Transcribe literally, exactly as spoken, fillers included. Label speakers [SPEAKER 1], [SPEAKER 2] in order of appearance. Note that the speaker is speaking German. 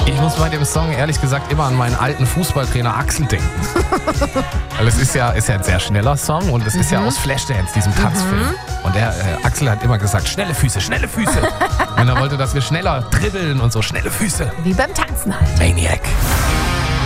[SPEAKER 1] Ich muss bei dem Song ehrlich gesagt immer an meinen alten Fußballtrainer Axel denken. Weil es ist ja, ist ja ein sehr schneller Song und es ist ja aus Flashdance, diesem Tanzfilm. Und der äh, Axel hat immer gesagt, schnelle Füße, schnelle Füße. Und er wollte, dass wir schneller dribbeln und so, schnelle Füße.
[SPEAKER 2] Wie beim Tanzen halt.
[SPEAKER 1] Maniac.